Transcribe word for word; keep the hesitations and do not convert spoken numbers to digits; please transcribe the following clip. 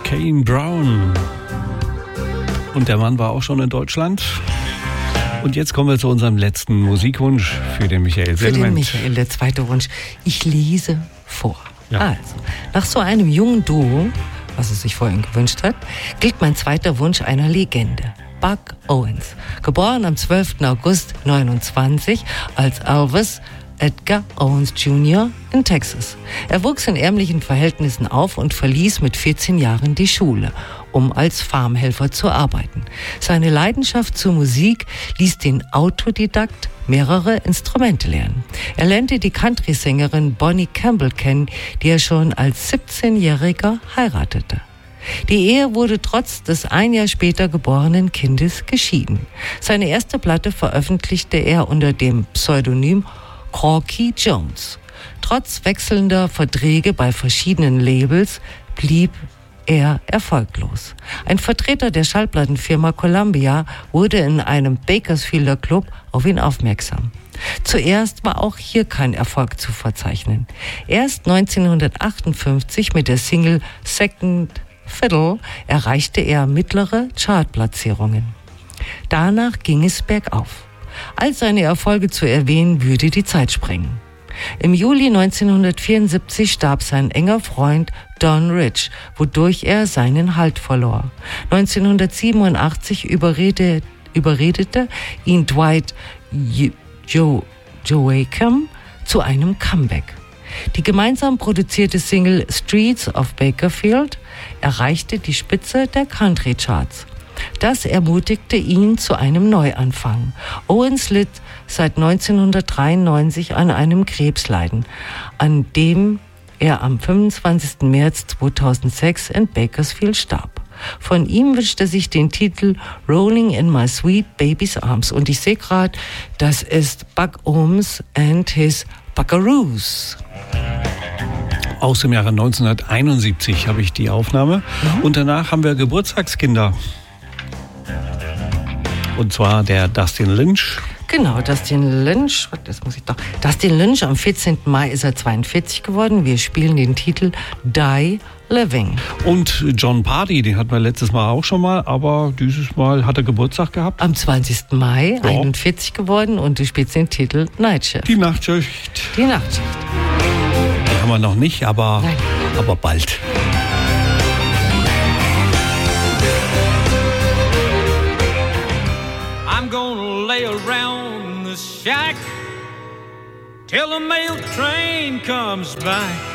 Kane Brown. Und der Mann war auch schon in Deutschland. Und jetzt kommen wir zu unserem letzten Musikwunsch für den Michael Für Sedlmann. den Michael, der zweite Wunsch. Ich lese vor. Ja. Also, nach so einem jungen Duo, was es sich vorhin gewünscht hat, gilt mein zweiter Wunsch einer Legende. Buck Owens, geboren am zwölften August neunundzwanzig als Elvis Edgar Owens Junior in Texas. Er wuchs in ärmlichen Verhältnissen auf und verließ mit vierzehn Jahren die Schule, um als Farmhelfer zu arbeiten. Seine Leidenschaft zur Musik ließ den Autodidakt mehrere Instrumente lernen. Er lernte die Country-Sängerin Bonnie Campbell kennen, die er schon als siebzehnjähriger heiratete. Die Ehe wurde trotz des ein Jahr später geborenen Kindes geschieden. Seine erste Platte veröffentlichte er unter dem Pseudonym Corky Jones. Trotz wechselnder Verträge bei verschiedenen Labels blieb er erfolglos. Ein Vertreter der Schallplattenfirma Columbia wurde in einem Bakersfielder Club auf ihn aufmerksam. Zuerst war auch hier kein Erfolg zu verzeichnen. Erst neunzehnhundertachtundfünfzig mit der Single Second Fiddle erreichte er mittlere Chartplatzierungen. Danach ging es bergauf. All seine Erfolge zu erwähnen, würde die Zeit sprengen. Im Juli neunzehnhundertvierundsiebzig starb sein enger Freund Don Rich, wodurch er seinen Halt verlor. neunzehnhundertsiebenundachtzig überredete, überredete ihn Dwight jo- Joachim zu einem Comeback. Die gemeinsam produzierte Single Streets of Bakerfield erreichte die Spitze der Country-Charts. Das ermutigte ihn zu einem Neuanfang. Owens litt seit neunzehnhundertdreiundneunzig an einem Krebsleiden, an dem er am fünfundzwanzigsten März zweitausendsechs in Bakersfield starb. Von ihm wünschte sich den Titel Rolling in My Sweet Baby's Arms. Und ich sehe gerade, das ist Buck Owens and his Buckaroos. Aus dem Jahre neunzehnhunderteinundsiebzig habe ich die Aufnahme. Mhm. Und danach haben wir Geburtstagskinder. Und zwar der Dustin Lynch. Genau, Dustin Lynch, das muss ich doch. Dustin Lynch, am vierzehnten Mai ist er zweiundvierzig geworden. Wir spielen den Titel Die Living. Und John Party, den hatten wir letztes Mal auch schon mal, aber dieses Mal hat er Geburtstag gehabt. Am zwanzigsten Mai, ja. einundvierzig geworden, und du spielst den Titel Nightshift. Die Nachtschicht. Die Nachtschicht. Die haben wir noch nicht, aber, Nein. aber bald. I'm gonna lay around the shack till the mail train comes by.